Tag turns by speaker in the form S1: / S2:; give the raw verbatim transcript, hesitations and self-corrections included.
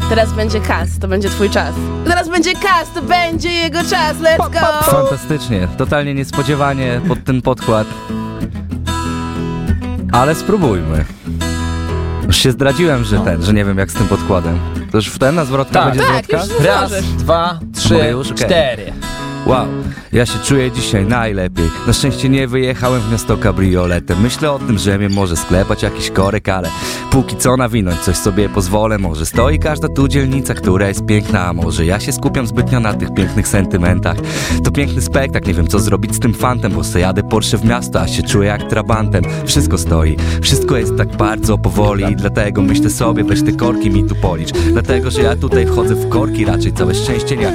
S1: Teraz będzie Kas, to będzie twój czas. Teraz będzie Kas, to będzie jego czas, let's go!
S2: Fantastycznie, totalnie niespodziewanie pod ten podkład. Ale spróbujmy. Już się zdradziłem, że ten, że nie wiem jak z tym podkładem. To już w ten na zwrotka
S3: Tak,
S2: będzie
S1: tak,
S2: zwrotka?
S1: już
S3: Raz,
S1: możesz.
S3: dwa, trzy,
S2: Mogę już? Okej.
S3: cztery.
S2: Wow, ja się czuję dzisiaj najlepiej. Na szczęście nie wyjechałem w miasto kabrioletem. Myślę o tym, że mnie może sklepać jakiś korek, ale póki co nawinąć coś sobie pozwolę. Może stoi każda tu dzielnica, która jest piękna, a może ja się skupiam zbytnio na tych pięknych sentymentach. To piękny spektakl, nie wiem co zrobić z tym fantem, bo se jadę Porsche w miasto, a się czuję jak trabantem. Wszystko stoi, wszystko jest tak bardzo powoli i dlatego myślę sobie, weź te korki mi tu policz. Dlatego, że ja tutaj wchodzę w korki, raczej całe szczęście nie.